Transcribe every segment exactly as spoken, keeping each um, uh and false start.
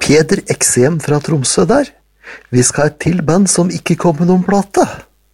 Peder Eksem fra Tromsø der. Vi skal ha et til band som ikke kom med noen plate.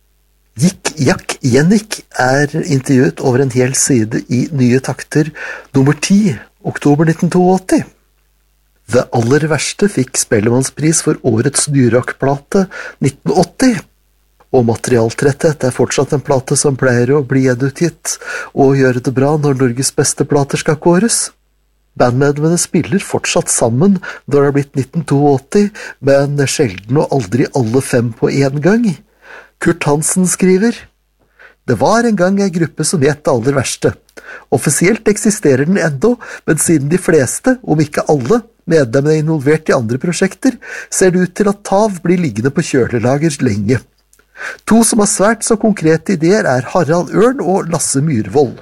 Jik Jak Jennik er intervjuet over en hel side i Nye Takter nummer ti, oktober nitten åttito. Det aller verste fikk Spellemannspris for årets nyrockplate nitten åtti. Og Materialtretthet er fortsatt en plate som pleier å bli gjenutgitt og gjøre det bra når Norges beste plater skal kåres. Bandmedlemmene spiller fortsatt sammen når det har blitt nitten åttito, men sjelden og aldri alle fem på en gang. Kurt Hansen skriver: Det var en gang en gruppe som het det aller verste. Offisielt eksisterer den enda, men siden de fleste, om ikke alle, medlemmene er involvert i andre prosjekter, ser det ut til at Tav blir liggende på kjølelager lenge. To som har svært så konkrete ideer er Harald Ørn og Lasse Myrvold.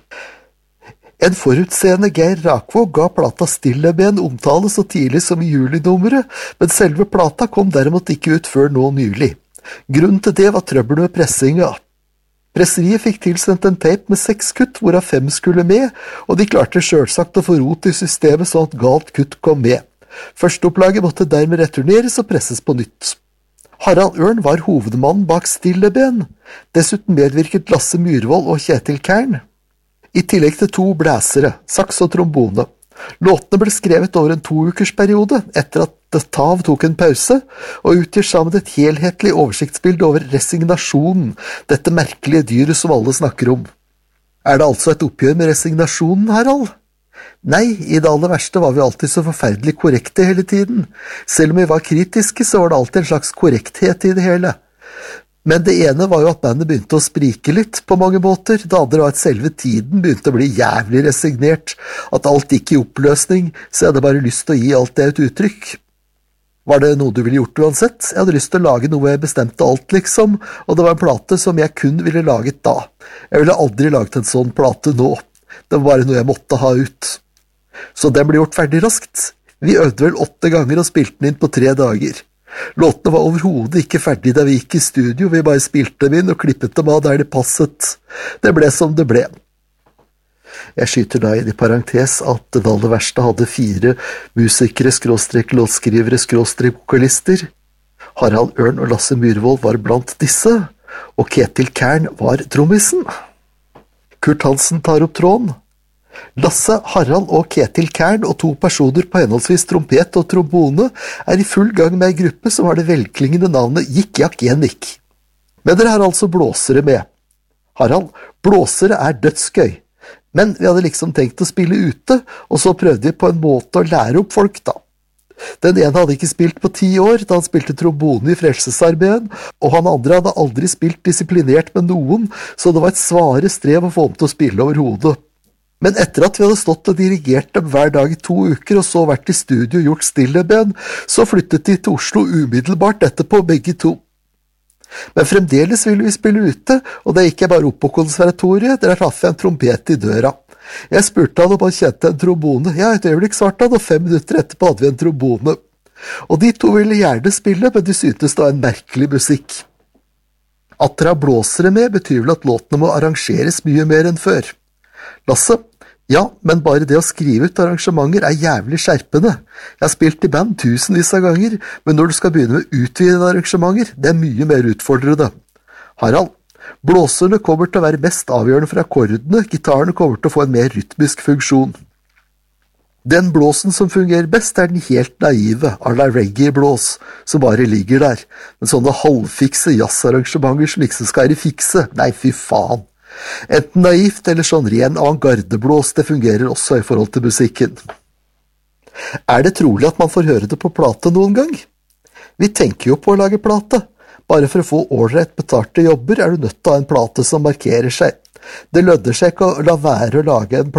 En forutseende Geir Rakvåg ga plata Stilleben omtale så tidlig som i julinummeret, men selve plata kom derimot ikke ut før nå nylig. Grunnen til det var trøbbel med pressinga. Presseriet fikk tilsendt en tape med seks kutt, hvorav fem skulle med, og de klarte selvsagt å få rot i systemet sånn at galt kutt kom med. Førsteopplaget måtte dermed returneres og presses på nytt. Harald Ørn var hovedmannen bak Stilleben. Dessuten medvirket Lasse Myrvold og Kjetil Kern. I tillegg til to blæsere, saks og trombone. Låtene ble skrevet over en to ukers periode, etter at Tav tok en pause, og utgjør sammen et helhetlig oversiktsbilde over resignasjonen, dette merkelige dyret som alle snakker om. Er det altså et oppgjør med resignasjonen, Harald? Nei, i det aller verste var vi alltid så forferdelig korrekte hele tiden. Selv om vi var kritiske, så var det alltid en slags korrekthet i det hele. Men det ene var jo at bandet begynte å sprike litt på mange måter, det andre var at selve tiden begynte å bli jævlig resignert, at alt gikk i oppløsning, så jeg hadde bare lyst til å gi alt det et uttrykk. Var det noe du ville gjort uansett? Jeg hadde lyst til å lage noe jeg bestemte alt liksom, og det var en plate som jeg kun ville laget da. Jeg ville aldri laget en sånn plate nå. Det var bare noe jeg måtte ha ut. Så den ble gjort ferdig raskt. Vi øvde vel åtte ganger og spilte den inn på tre dager. Låtene var overhodet ikke ferdig da vi gikk i studio, vi bare spilte dem inn og klippet dem av der de passet. Det ble som det ble. Jeg skyter da inn i parentes at det aller verste hadde fire musikere, skråstrek låtskrivere, skråstrek vokalister. Harald Ørn og Lasse Myrvold var blant disse, og Kjetil Kern var trommisen. Kurt Hansen tar opp tråden. Lasse, Harald og Kjetil Kern og to personer på henholdsvis trompet og trombone er i full gang med en gruppe som har det velklingende navnet Jik Jak Jennik. Men dere har altså blåsere med. Harald, blåsere er dødsgøy. Men vi hadde liksom tenkt å spille ute, og så prøvde vi på en måte å lære opp folk da. Den ene hadde ikke spilt på ti år, da han spilte trombone i Frelsesarmeen, og han andre hadde aldri spilt disiplinert med noen, så det var et svare strev å få ham til å spille over hodet. Men etter at vi hadde stått og dirigert dem hver dag i to uker, og så vært i studio og gjort Stilleben, så flyttet de til Oslo umiddelbart etterpå, begge to. Men fremdeles ville vi spille ute, og da gikk jeg bare opp på konservatoriet, der traff jeg en trompet i døra. Jeg spurte han om han kjente en trombone. Ja, et øyeblikk svarte han, og fem minutter etterpå hadde vi en trombone. Og de to ville gjerne spille, men de syntes det var en merkelig musikk. At dere har blåsere med betyr vel at låtene må arrangeres mye mer enn før. Lasse? Ja, men bare det å skrive ut arrangementer er jævlig skjerpende. Jeg har spilt i band tusenvis av ganger, men når du skal begynne med utvidede arrangementer, det er mye mer utfordrende. Harald, blåserne kommer til å være mest avgjørende for akkordene, gitarene kommer til å få en mer rytmisk funksjon. Den blåsen som fungerer best er den helt naive, à la reggae-blås, som bare ligger der. Men sånne halvfikse jazzarrangementer som liksom skal være fikse, nei fy faen. Enten naivt eller sånn ren avantgardeblås, det fungerer også i forhold til musikken. Er det trolig at man får høre det på plate noen gang? Vi tenker jo på å lage plate. Bare for å få ålreit betalte jobber er du nødt til å ha en plate som markerer seg. Det lønner seg ikke å la være å lage en plate